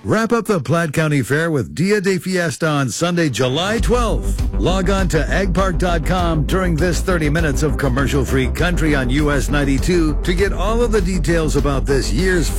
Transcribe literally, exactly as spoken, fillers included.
Wrap up the Platte County Fair with Dia de Fiesta on Sunday, July twelfth. Log on to ag park dot com during this thirty minutes of commercial-free country on U S ninety-two to get all of the details about this year's